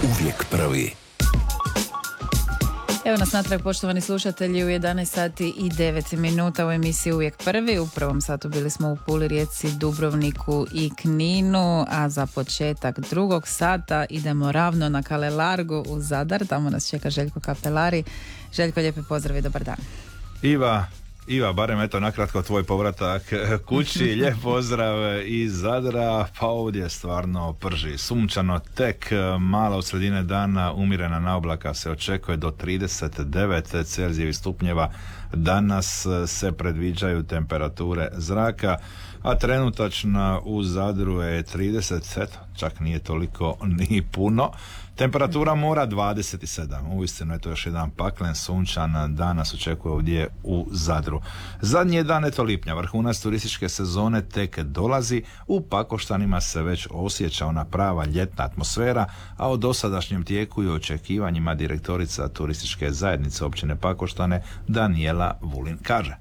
Uvijek prvi. Evo nas natrag, poštovani slušatelji, u 11 sati i 9 minuta u emisiji Uvijek prvi. U prvom satu bili smo u Puli, Rijeci, Dubrovniku i Kninu, a za početak drugog sata idemo ravno na Kalelargu u Zadar. Tamo nas čeka Željko Kapelari. Željko, lijepi pozdrav i dobar dan. Iva, barem eto nakratko tvoj povratak kući, lijep pozdrav iz Zadra, pa ovdje stvarno prži sunčano, tek malo od sredine dana umirena naoblaka se očekuje do 39 Celzijevih stupnjeva, danas se predviđaju temperature zraka, a trenutačna u Zadru je 30, eto, čak nije toliko ni puno. Temperatura mora 27, uistinu je to još jedan paklen sunčan dan nas očekuje ovdje u Zadru. Zadnji je dan lipnja, vrhunac turističke sezone tek dolazi, u Pakoštanima se već osjeća ona prava ljetna atmosfera, a o dosadašnjem tijeku i očekivanjima direktorica turističke zajednice općine Pakoštane Danijela Vulin kaže.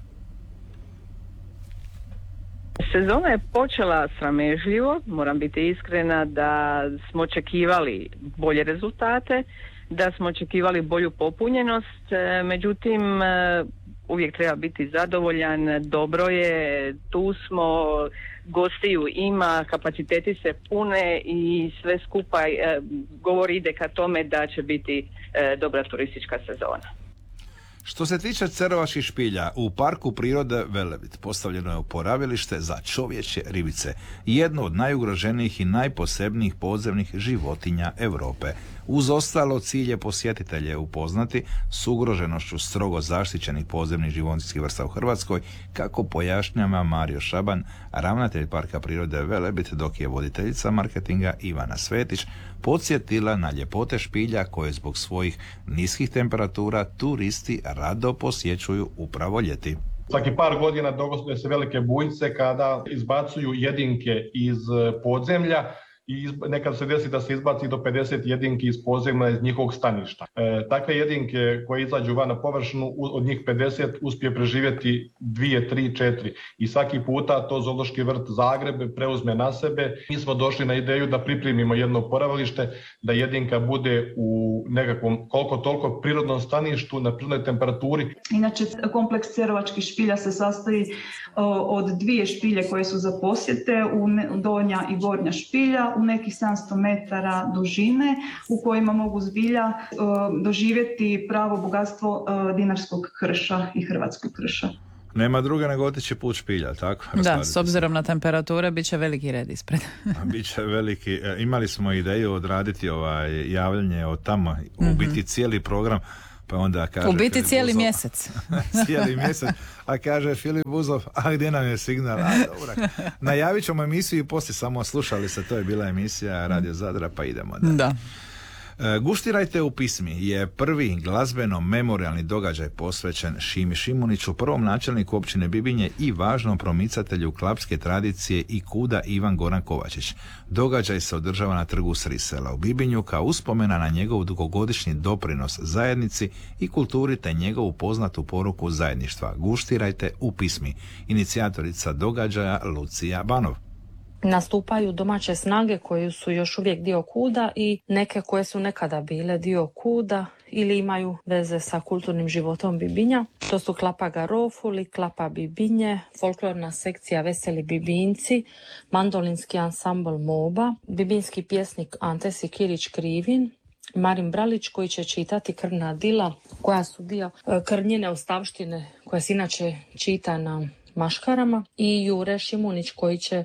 Sezona je počela sramežljivo, moram biti iskrena da smo očekivali bolje rezultate, da smo očekivali bolju popunjenost, međutim uvijek treba biti zadovoljan, dobro je, tu smo, gostiju ima, kapaciteti se pune i sve skupa govori ide ka tome da će biti dobra turistička sezona. Što se tiče Cerovačkih špilja, u Parku prirode Velebit postavljeno je oporavilište za čovječje ribice, jedno od najugroženijih i najposebnijih podzemnih životinja Europe. Uz ostalo, cilj je posjetitelje upoznati s ugroženošću strogo zaštićenih podzemnih životinjskih vrsta u Hrvatskoj, kako pojašnjava Mario Šaban, ravnatelj Parka prirode Velebit, dok je voditeljica marketinga Ivana Svetić podsjetila na ljepote špilja koje zbog svojih niskih temperatura turisti rado posjećuju upravo ljeti. Svaki par godina dogode se velike bujice kada izbacuju jedinke iz podzemlja i nekad se desi da se izbaci do 50 jedinki iz podzemlja iz njihovog staništa. Takve jedinke koje izađu van na površinu, od njih 50 uspije preživjeti 2, 3, 4 i svaki puta to Zoološki vrt Zagreb preuzme na sebe. Mi smo došli na ideju da pripremimo jedno oporavilište, da jedinka bude u nekakvom koliko toliko prirodnom staništu na prirodnoj temperaturi. Inače, kompleks Cerovačkih špilja se sastoji od 2 špilje koje su za posjete, donja i gornja špilja, u nekih 700 metara dužine, u kojima mogu zbilja doživjeti pravo bogatstvo dinarskog krša i hrvatskog krša. Nema druge nego otići put špilja, tako? Da, s obzirom na temperature bit će veliki red ispred. Biće veliki. Imali smo ideju odraditi javljanje od tamo, u biti cijeli program, pa onda kaže u biti Filip cijeli Buzov, mjesec. cijeli mjesec, a kaže Filip Buzov, a gdje nam je signal? Dobro. Najavit ćemo emisiju i poslije samo slušali se, to je bila emisija Radio Zadra, pa idemo dalje. Da. Guštirajte u pismi je prvi glazbeno-memorijalni događaj posvećen Šimi Šimuniću, prvom načelniku općine Bibinje i važnom promicatelju klapske tradicije i kuda Ivan Goran Kovačić. Događaj se održava na trgu Srisela u Bibinju kao uspomena na njegov dugogodišnji doprinos zajednici i kulturi te njegovu poznatu poruku zajedništva. Guštirajte u pismi. Inicijatorica događaja Lucija Banov. Nastupaju domaće snage koje su još uvijek dio kuda i neke koje su nekada bile dio kuda ili imaju veze sa kulturnim životom Bibinja. To su Klapa Garofuli, Klapa Bibinje, folklorna sekcija Veseli Bibinci, mandolinski ansambl Moba, bibinski pjesnik Ante Sikirić Krivin, Marin Bralić koji će čitati krvna dila koja su dio krnjine ostavštine koja se inače čita na maškarama i Jure Šimunić koji će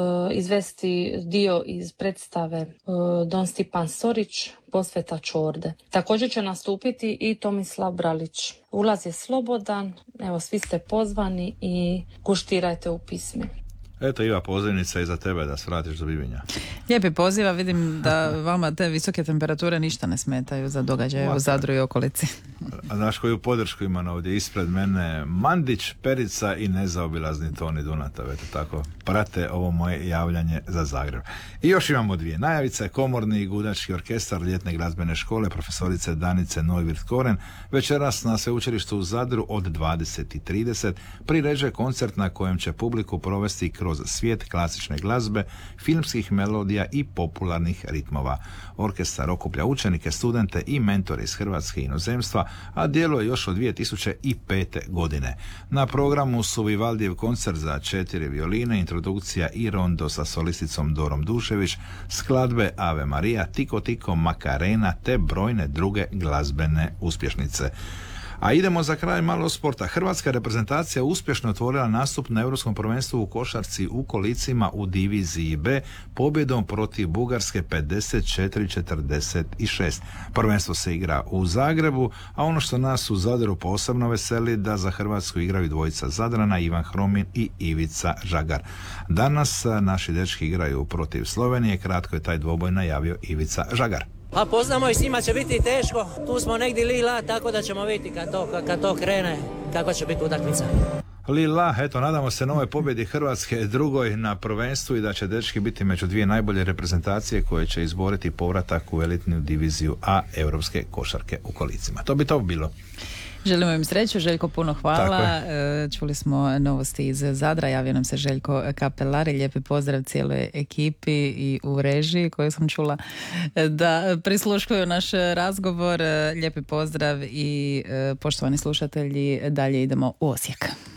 izvesti dio iz predstave Don Stipan Sorić, Posveta Čorde. Također će nastupiti i Tomislav Bralić. Ulaz je slobodan, evo svi ste pozvani i guštirajte u pismi. Eto Iva, pozivnica i za tebe da se vratiš do Bibinja. Lijepi poziva, vidim da vama te visoke temperature ništa ne smetaju za događaje u Zadru i okolici. A znaš koju podršku imam ovdje ispred mene? Mandić, Perica i nezaobilazni Toni Dunatov, eto tako prate ovo moje javljanje za Zagreb. I još imamo 2 najavice, komorni i gudački orkestar ljetne glazbene škole profesorice Danice Neuwirth-Koren večeras na sveučilištu u Zadru od 20:30 priređuje koncert na kojem će publiku provesti kroz kroz svijet klasične glazbe, filmskih melodija i popularnih ritmova. Orkestar okuplja učenike, studente i mentore iz Hrvatske i inozemstva, a djeluje još od 2005. godine. Na programu su Vivaldijev koncert za 4 violine, introdukcija i rondo sa solisticom Dorom Dušević, skladbe Ave Maria, Tiko Tiko, Makarena te brojne druge glazbene uspješnice. A idemo za kraj malo sporta. Hrvatska reprezentacija uspješno otvorila nastup na Europskom prvenstvu u košarci u kolicima u diviziji B pobjedom protiv Bugarske 54-46. Prvenstvo se igra u Zagrebu, a ono što nas u Zadru posebno veseli da za Hrvatsku igraju dvojica Zadrana, Ivan Hromin i Ivica Žagar. Danas naši dečki igraju protiv Slovenije, kratko je taj dvoboj najavio Ivica Žagar. Pa poznamo i s njima će biti teško, tu smo negdje lila, tako da ćemo vidjeti kad to krene, kakva će biti utakmica. Lila, eto, nadamo se novoj pobjedi Hrvatske, drugoj na prvenstvu i da će dečki biti među dvije najbolje reprezentacije koje će izboriti povratak u elitnu diviziju A europske košarke u kolicima. To bi to bilo. Želimo im sreću, Željko, puno hvala. Čuli smo novosti iz Zadra, javio nam se Željko Kapelari, lijepi pozdrav cijeloj ekipi i u režiji koju sam čula da prisluškuju naš razgovor. Lijepi pozdrav i poštovani slušatelji, dalje idemo u Osijek.